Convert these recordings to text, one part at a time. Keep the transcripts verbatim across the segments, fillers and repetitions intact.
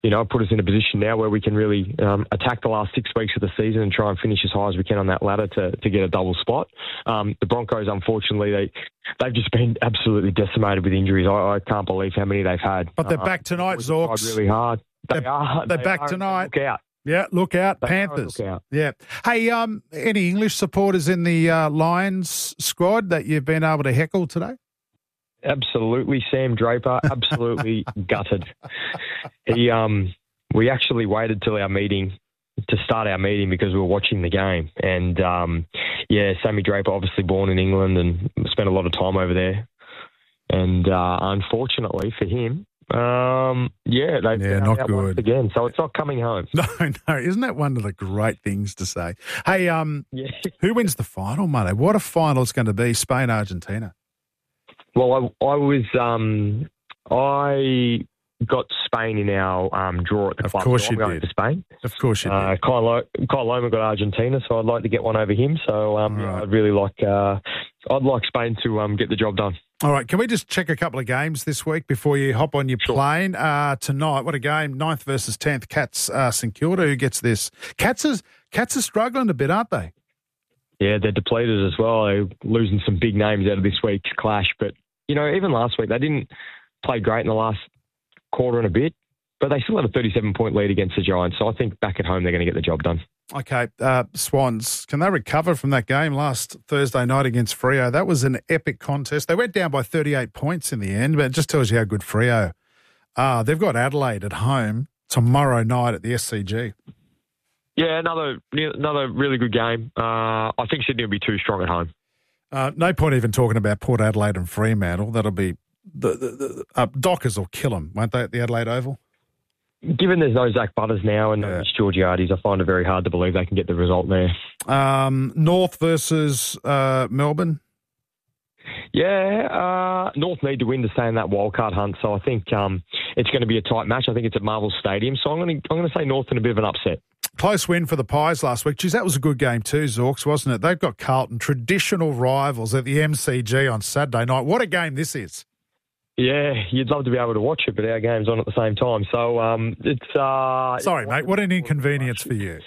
you know, put us in a position now where we can really um, attack the last six weeks of the season and try and finish as high as we can on that ladder to, to get a double spot. Um, the Broncos, unfortunately, they, they've just been absolutely decimated with injuries. I, I can't believe how many they've had. But they're uh, back tonight, Zorks. Really hard. They they're, are. They're they back are, tonight. Look out. Yeah, look out, They Panthers. Look out. Yeah. Hey, um, any English supporters in the uh, Lions squad that you've been able to heckle today? Absolutely, Sam Draper. Absolutely gutted. He um. We actually waited till our meeting to start our meeting because we were watching the game. And, um, yeah, Sammy Draper, obviously born in England and spent a lot of time over there. And uh, unfortunately for him, um, yeah, they've yeah, been not out good once again. So it's not coming home. No, no, isn't that one of the great things to say? Hey, um, yeah. who wins the final, Monday? What a final it's going to be, Spain, Argentina. Well, I, I was, um, I got Spain in our um, draw at the of club. Course so I'm you going did. to Spain. Of course you uh, did. Kyle, Lo- Kyle Loma got Argentina, so I'd like to get one over him. So um, Right. yeah, I'd really like, uh, I'd like Spain to um, get the job done. All right, can we just check a couple of games this week before you hop on your Sure. plane? Uh, tonight, what a game, ninth versus tenth, Cats uh, St Kilda, who gets this? Cats, is, Cats are struggling a bit, aren't they? Yeah, they're depleted as well. They're losing some big names out of this week's clash. But, you know, even last week, they didn't play great in the last quarter and a bit, but they still had a thirty-seven point lead against the Giants. So I think back at home, they're going to get the job done. Okay, uh, Swans, can they recover from that game last Thursday night against Freo? That was an epic contest. They went down by thirty-eight points in the end, but it just tells you how good Freo are. They've got Adelaide at home tomorrow night at the S C G. Yeah, another another really good game. Uh, I think Sydney will be too strong at home. Uh, no point even talking about Port Adelaide and Fremantle. That'll be the, the, the uh, Dockers will kill them, won't they, at the Adelaide Oval? Given there's no Zach Butters now and no Yeah. Mitch Georgiades, I find it very hard to believe they can get the result there. Um, North versus uh, Melbourne. Yeah, uh, North need to win to stay in that wildcard hunt, so I think um, it's going to be a tight match. I think it's at Marvel Stadium, so I'm going to I'm going to say North in a bit of an upset. Close win for the Pies last week. Geez, that was a good game too, Zorks, wasn't it? They've got Carlton, traditional rivals, at the M C G on Saturday night. What a game this is. Yeah, you'd love to be able to watch it, but our game's on at the same time. So um, it's... Uh, Sorry, mate. What an inconvenience for you.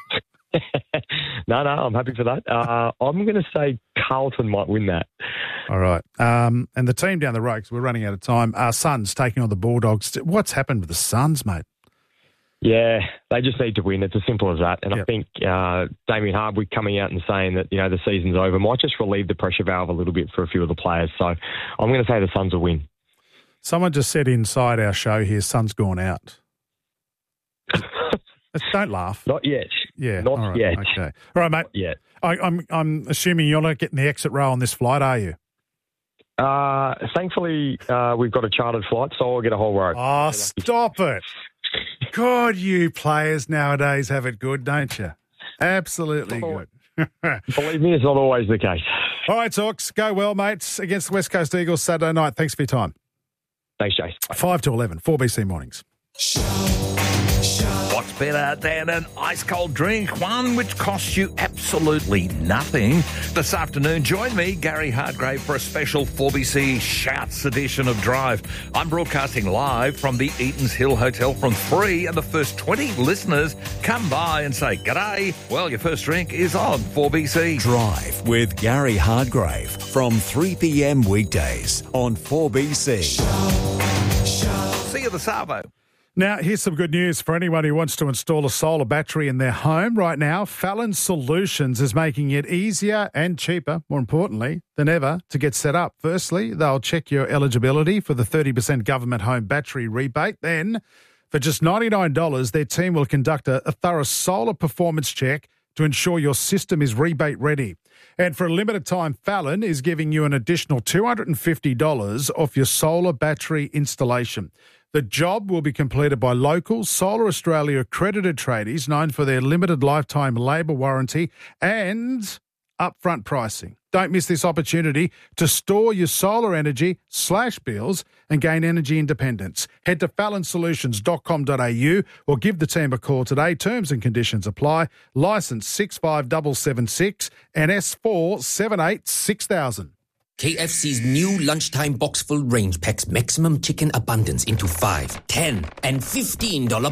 no, no, I'm happy for that. Uh, I'm going to say Carlton might win that. All right. Um, and the team down the road, because we're running out of time, our Suns taking on the Bulldogs. What's happened with the Suns, mate? Yeah, they just need to win. It's as simple as that. And Yep. I think uh, Damien Hardwick coming out and saying that, you know, the season's over might just relieve the pressure valve a little bit for a few of the players. So I'm going to say the Suns will win. Someone just said inside our show here, Sun's gone out. Don't laugh. Not yet. Yeah. Not all right, yet. Okay. All right, mate. Not yet. I, I'm I'm assuming you're not getting the exit row on this flight, are you? Uh, thankfully, uh, we've got a chartered flight, so I'll get a whole row. Oh, stop it. God, you players nowadays have it good, don't you? Absolutely good. Believe me, it's not always the case. All right, Talks. Go well, mates, against the West Coast Eagles Saturday night. Thanks for your time. Thanks, Jace. five to eleven, four B C Mornings. What's better than an ice-cold drink? One which costs you absolutely nothing. This afternoon, join me, Gary Hardgrave, for a special four B C Shouts edition of Drive. I'm broadcasting live from the Eatons Hill Hotel from three, and the first twenty listeners come by and say, "G'day." Well, your first drink is on four B C. Drive with Gary Hardgrave from three p.m. weekdays on four B C. See you the Savo. Now, here's some good news for anyone who wants to install a solar battery in their home. Right now, Fallon Solutions is making it easier and cheaper, more importantly, than ever to get set up. Firstly, they'll check your eligibility for the thirty percent government home battery rebate. Then, for just ninety-nine dollars, their team will conduct a, a thorough solar performance check to ensure your system is rebate ready. And for a limited time, Fallon is giving you an additional two hundred fifty dollars off your solar battery installation. The job will be completed by local Solar Australia accredited tradies known for their limited lifetime labour warranty and upfront pricing. Don't miss this opportunity to store your solar energy slash bills and gain energy independence. Head to fallon solutions dot com dot a u or give the team a call today. Terms and conditions apply. Licence six five seven seven six and S four seven eight six thousand. K F C's new lunchtime box full range packs maximum chicken abundance into five, ten, and fifteen dollar